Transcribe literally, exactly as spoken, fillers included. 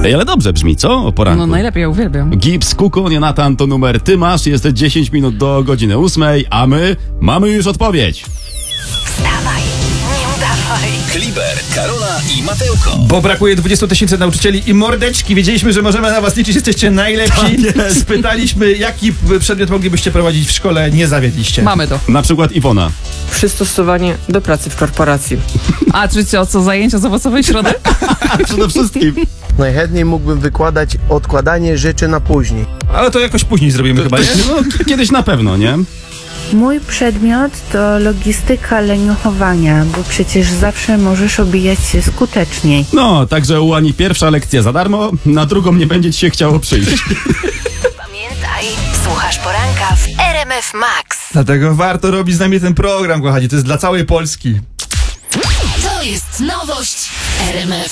Ej, ale dobrze brzmi, co? O poranku. No najlepiej, ja uwielbiam. Gips, Kukon, Jonathan to numer ty masz, jest dziesięć minut do godziny ósmej, a my mamy już odpowiedź. Wstawaj, nie udawaj. Kliber, Karola i Mateuko. Bo brakuje dwudziestu tysięcy nauczycieli i mordeczki. Wiedzieliśmy, że możemy na was liczyć, jesteście najlepsi. Spytaliśmy, jaki przedmiot moglibyście prowadzić w szkole, nie zawiedliście. Mamy to. Na przykład Iwona. Przystosowanie do pracy w korporacji. A czy co, co zajęcia z owocowej środy? Przede wszystkim. Najchętniej mógłbym wykładać odkładanie rzeczy na później. Ale to jakoś później zrobimy chyba, nie? No, kiedyś na pewno, nie? Mój przedmiot to logistyka leniuchowania, bo przecież zawsze możesz obijać się skuteczniej. No, także u Ani pierwsza lekcja za darmo, na drugą nie będzie ci się chciało przyjść. Pamiętaj, słuchasz poranka w R M F Max. Dlatego warto robić z nami ten program, kochani. To jest dla całej Polski. To jest nowość w R M F.